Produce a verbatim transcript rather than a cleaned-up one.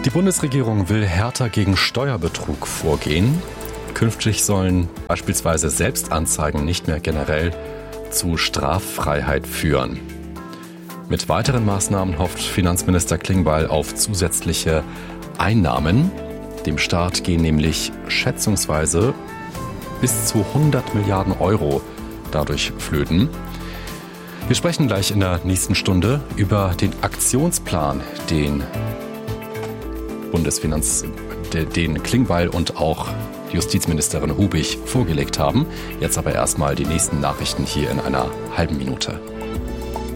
Die Bundesregierung will härter gegen Steuerbetrug vorgehen. Künftig sollen beispielsweise Selbstanzeigen nicht mehr generell zu Straffreiheit führen. Mit weiteren Maßnahmen hofft Finanzminister Klingbeil auf zusätzliche Einnahmen. Dem Staat gehen nämlich schätzungsweise bis zu hundert Milliarden Euro dadurch flöten. Wir sprechen gleich in der nächsten Stunde über den Aktionsplan, den Bundesfinanz, den Klingbeil und auch Justizministerin Hubig vorgelegt haben. Jetzt aber erstmal die nächsten Nachrichten hier in einer halben Minute.